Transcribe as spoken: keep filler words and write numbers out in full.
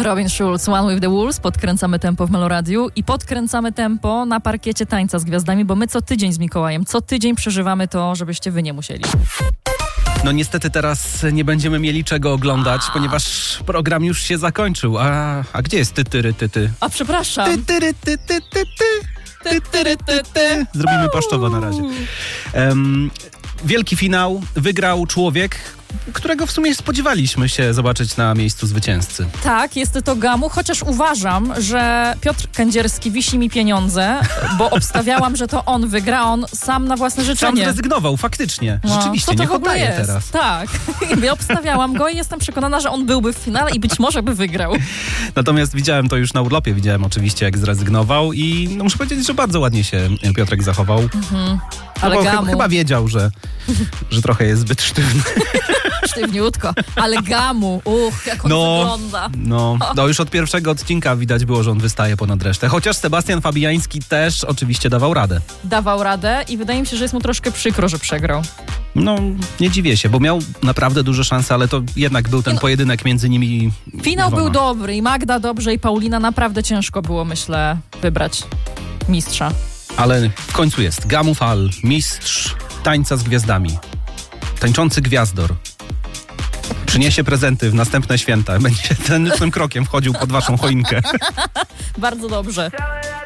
Robin Schulz, One with the Wolves, podkręcamy tempo w Meloradiu i podkręcamy tempo na parkiecie Tańca z Gwiazdami, bo my co tydzień z Mikołajem, co tydzień przeżywamy to, żebyście wy nie musieli. No niestety teraz nie będziemy mieli czego oglądać, a. ponieważ program już się zakończył. A, a gdzie jest tytyry tyty? A przepraszam. Tytyry ty ty ty ty. Tytyry ty ty. Zrobimy paszczowo na razie. Um, wielki finał. Wygrał człowiek, którego w sumie spodziewaliśmy się zobaczyć na miejscu zwycięzcy. Tak, jest to Gamu, chociaż uważam, że Piotr Kędzierski wisi mi pieniądze, bo obstawiałam, że to on wygra, on sam na własne życzenie. Sam zrezygnował, faktycznie. No, Rzeczywiście, niech oddaje teraz. Tak, ja obstawiałam go i jestem przekonana, że on byłby w finale i być może by wygrał. Natomiast widziałem to już na urlopie, widziałem oczywiście, jak zrezygnował i no, muszę powiedzieć, że bardzo ładnie się Piotrek zachował. Mhm. Ale no, Gamu... ch- chyba wiedział, że, że trochę jest zbyt sztywny. Sztywniutko, ale Gamu, uch, jak on no, wygląda. No, no, już od pierwszego odcinka widać było, że on wystaje ponad resztę. Chociaż Sebastian Fabiański też oczywiście dawał radę. Dawał radę i wydaje mi się, że jest mu troszkę przykro, że przegrał. No, nie dziwię się, bo miał naprawdę duże szanse, ale to jednak był ten no, pojedynek między nimi. Finał dwoma. był dobry i Magda dobrze i Paulina naprawdę ciężko było, myślę, wybrać mistrza. Ale w końcu jest Gamu Fall, mistrz Tańca z Gwiazdami. Tańczący gwiazdor. Przyniesie prezenty w następne święta. Będzie ten krokiem wchodził pod waszą choinkę. Bardzo dobrze.